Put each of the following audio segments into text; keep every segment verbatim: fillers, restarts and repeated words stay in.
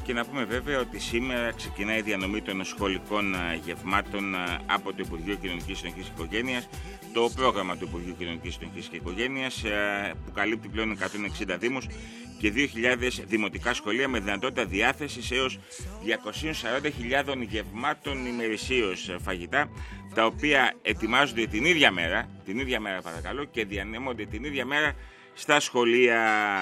Και να πούμε βέβαια ότι σήμερα ξεκινάει η διανομή των σχολικών γευμάτων από το Υπουργείο Κοινωνικής Συνοχής και Οικογένειας. Το πρόγραμμα του Υπουργείου Κοινωνικής Συνοχής και Οικογένειας που καλύπτει πλέον εκατόν εξήντα δήμους και δύο χιλιάδες δημοτικά σχολεία με δυνατότητα διάθεσης έως διακόσιες σαράντα χιλιάδες γευμάτων ημερησίως φαγητά, τα οποία ετοιμάζονται την ίδια μέρα, την ίδια μέρα παρακαλώ, και διανέμονται την ίδια μέρα στα σχολεία.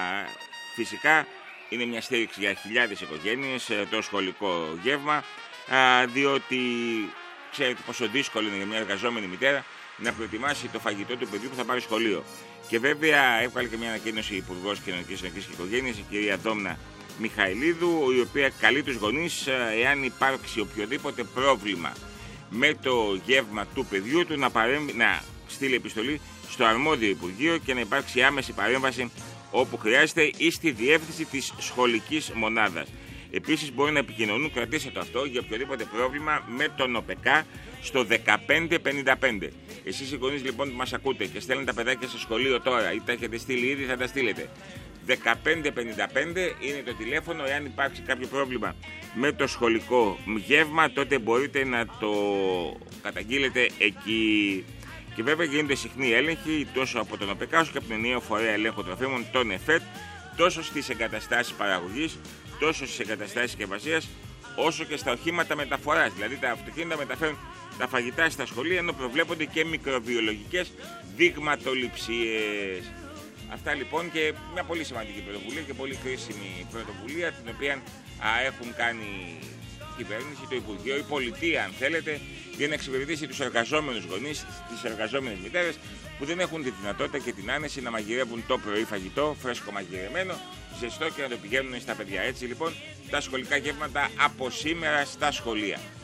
Φυσικά είναι μια στήριξη για χιλιάδες οικογένειες το σχολικό γεύμα, διότι ξέρετε πόσο δύσκολο είναι για μια εργαζόμενη μητέρα να προετοιμάσει το φαγητό του παιδιού που θα πάρει σχολείο. Και βέβαια έβγαλε και μια ανακοίνωση η Υπουργός Κοινωνικής Συνοχής και Οικογένειας, η κυρία Δόμνα Μιχαηλίδου, η οποία καλεί τους γονείς, εάν υπάρξει οποιοδήποτε πρόβλημα με το γεύμα του παιδιού του, να, παρέμβει, να στείλει επιστολή στο αρμόδιο Υπουργείο και να υπάρξει άμεση παρέμβαση όπου χρειάζεται ή στη διεύθυνση της σχολικής μονάδας. Επίσης μπορεί να επικοινωνούν, κρατήστε το αυτό, για οποιοδήποτε πρόβλημα με τον ΟΠΕΚΑ στο δεκαπέντε πενήντα πέντε. Εσείς οι γονείς λοιπόν που μας ακούτε και στέλνετε τα παιδάκια στο σχολείο τώρα ή τα έχετε στείλει ήδη, θα τα στείλετε. δεκαπέντε πενήντα πέντε είναι το τηλέφωνο. Εάν υπάρξει κάποιο πρόβλημα με το σχολικό γεύμα, τότε μπορείτε να το καταγγείλετε εκεί. Και βέβαια γίνονται συχνοί έλεγχοι τόσο από τον ΟΠΕΚΑ όσο και από τον ενιαίο φορέα ελέγχου τροφίμων, τον ΕΦΕΤ, τόσο στις εγκαταστάσεις παραγωγής, τόσο στις εγκαταστάσεις συσκευασίας, όσο και στα οχήματα μεταφοράς. Δηλαδή τα αυτοκίνητα μεταφέρουν τα φαγητά στα σχολεία, ενώ προβλέπονται και μικροβιολογικές δειγματοληψίες. Αυτά λοιπόν, και μια πολύ σημαντική πρωτοβουλία και πολύ χρήσιμη πρωτοβουλία, την οποία α, έχουν κάνει η κυβέρνηση, το Υπουργείο, η πολιτεία αν θέλετε, για να εξυπηρετήσει τους εργαζόμενους γονείς, τις εργαζόμενες μητέρες που δεν έχουν τη δυνατότητα και την άνεση να μαγειρεύουν το πρωί φαγητό φρέσκο μαγειρεμένο, ζεστό, και να το πηγαίνουν στα παιδιά. Έτσι λοιπόν τα σχολικά γεύματα από σήμερα στα σχολεία.